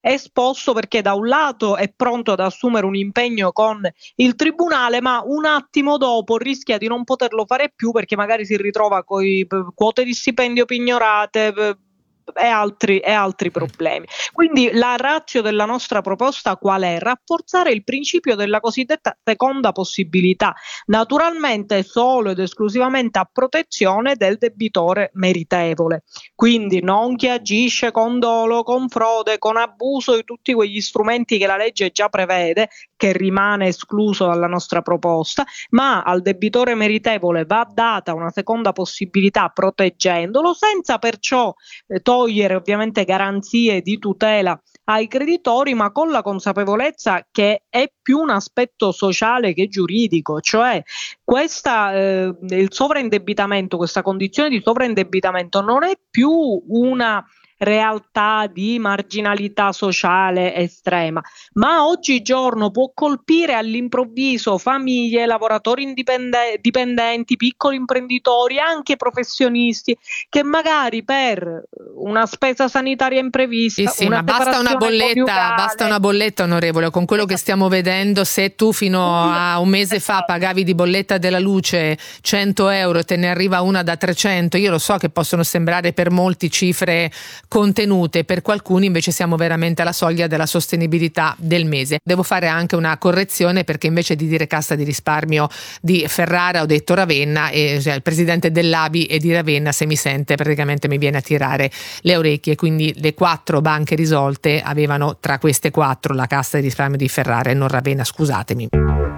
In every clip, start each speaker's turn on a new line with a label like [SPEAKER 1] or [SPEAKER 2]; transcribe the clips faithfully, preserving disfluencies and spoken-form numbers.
[SPEAKER 1] esposto perché da un lato è pronto ad assumere un impegno con il tribunale, ma un attimo dopo rischia di non poterlo fare più perché magari si ritrova coi p quote di stipendio pignorate p e altri e altri problemi. Quindi la ratio della nostra proposta qual è? Rafforzare il principio della cosiddetta seconda possibilità, naturalmente solo ed esclusivamente a protezione del debitore meritevole. Quindi non chi agisce con dolo, con frode, con abuso di tutti quegli strumenti che la legge già prevede, che rimane escluso dalla nostra proposta, ma al debitore meritevole va data una seconda possibilità proteggendolo, senza perciò eh, togliere ovviamente garanzie di tutela ai creditori, ma con la consapevolezza che è più un aspetto sociale che giuridico, cioè questa, eh, il sovraindebitamento, questa condizione di sovraindebitamento non è più una realtà di marginalità sociale estrema, ma oggigiorno può colpire all'improvviso famiglie, lavoratori indipende- dipendenti, piccoli imprenditori, anche professionisti che magari per una spesa sanitaria
[SPEAKER 2] Sì,
[SPEAKER 1] imprevista,
[SPEAKER 2] sì,
[SPEAKER 1] una
[SPEAKER 2] ma basta una
[SPEAKER 1] separazione
[SPEAKER 2] bolletta, basta
[SPEAKER 1] coniugale.
[SPEAKER 2] una bolletta, onorevole, con quello che stiamo vedendo, se tu fino a un mese fa pagavi di bolletta della luce cento euro e te ne arriva una da trecento, io lo so che possono sembrare per molti cifre contenute, per qualcuni invece siamo veramente alla soglia della sostenibilità del mese. Devo fare anche una correzione, perché invece di dire Cassa di Risparmio di Ferrara ho detto Ravenna, e cioè, il presidente dell'A B I e di Ravenna, se mi sente, praticamente mi viene a tirare le orecchie. Quindi le quattro banche risolte avevano tra queste quattro la Cassa di Risparmio di Ferrara e non Ravenna, scusatemi.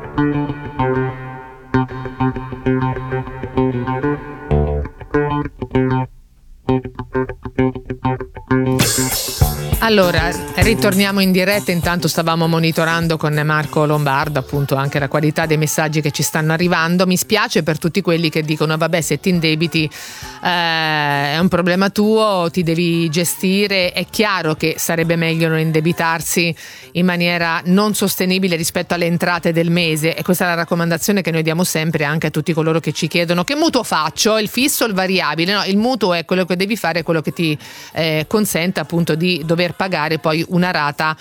[SPEAKER 2] Allora, ritorniamo in diretta. Intanto stavamo monitorando con Marco Lombardo appunto anche la qualità dei messaggi che ci stanno arrivando. Mi spiace per tutti quelli che dicono vabbè, se ti indebiti eh, è un problema tuo, ti devi gestire. È chiaro che sarebbe meglio non indebitarsi in maniera non sostenibile rispetto alle entrate del mese, e questa è la raccomandazione che noi diamo sempre anche a tutti coloro che ci chiedono che mutuo faccio, il fisso o il variabile. No, il mutuo è quello che devi fare, è quello che ti eh, consente appunto di dover pagare poi una rata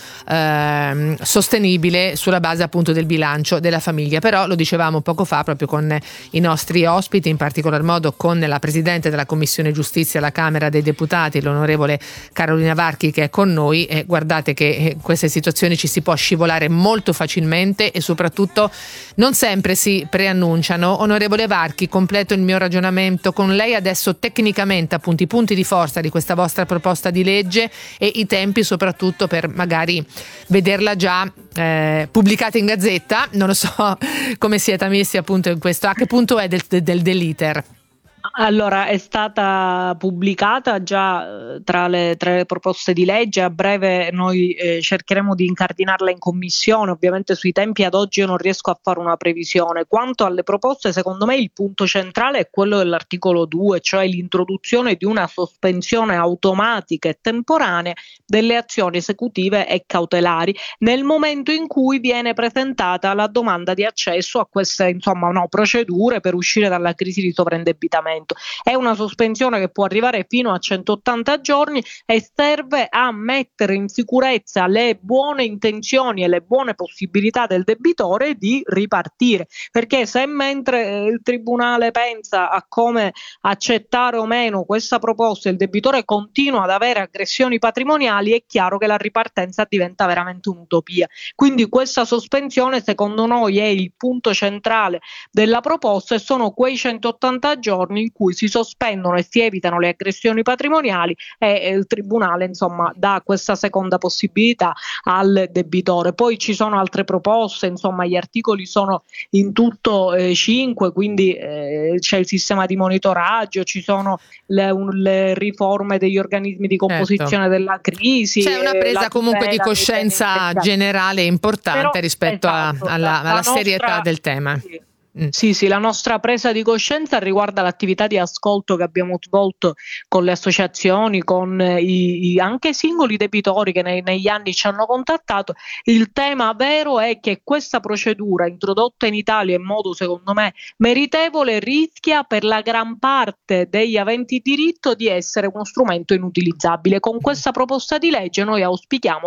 [SPEAKER 2] eh, sostenibile sulla base appunto del bilancio della famiglia. Però lo dicevamo poco fa proprio con i nostri ospiti, in particolar modo con la Presidente della Commissione Giustizia alla Camera dei Deputati, l'onorevole Carolina Varchi, che è con noi, e guardate che in queste situazioni ci si può scivolare molto facilmente e soprattutto non sempre si preannunciano. Onorevole Varchi, completo il mio ragionamento con lei adesso tecnicamente, appunto i punti di forza di questa vostra proposta di legge e i tempi soprattutto per magari vederla già eh, pubblicata in Gazzetta. Non lo so come siete messi appunto in questo, a che punto è del, del, dell'iter?
[SPEAKER 1] Allora, è stata pubblicata già eh, tra le, tra le proposte di legge. A breve noi eh, cercheremo di incardinarla in commissione. Ovviamente sui tempi ad oggi io non riesco a fare una previsione. Quanto alle proposte, secondo me il punto centrale è quello dell'articolo due, cioè l'introduzione di una sospensione automatica e temporanea delle azioni esecutive e cautelari nel momento in cui viene presentata la domanda di accesso a queste, insomma, no, procedure per uscire dalla crisi di sovraindebitamento. È una sospensione che può arrivare fino a centottanta giorni e serve a mettere in sicurezza le buone intenzioni e le buone possibilità del debitore di ripartire, perché se mentre il tribunale pensa a come accettare o meno questa proposta il debitore continua ad avere aggressioni patrimoniali, è chiaro che la ripartenza diventa veramente un'utopia. Quindi questa sospensione secondo noi è il punto centrale della proposta e sono quei centottanta giorni in cui si sospendono e si evitano le aggressioni patrimoniali e il tribunale insomma dà questa seconda possibilità al debitore. Poi ci sono altre proposte, insomma gli articoli sono in tutto eh, cinque, quindi eh, c'è il sistema di monitoraggio, ci sono le, un, le riforme degli organismi di composizione
[SPEAKER 2] Certo.
[SPEAKER 1] della crisi.
[SPEAKER 2] C'è una presa
[SPEAKER 1] eh,
[SPEAKER 2] comunque di coscienza generale importante. Però, rispetto esatto, a, alla, alla nostra, serietà del tema.
[SPEAKER 1] Sì. Sì, sì, la nostra presa di coscienza riguarda l'attività di ascolto che abbiamo svolto con le associazioni, con i, i anche singoli debitori che nei, negli anni ci hanno contattato. Il tema vero è che questa procedura introdotta in Italia in modo secondo me meritevole rischia per la gran parte degli aventi diritto di essere uno strumento inutilizzabile. Con questa proposta di legge noi auspichiamo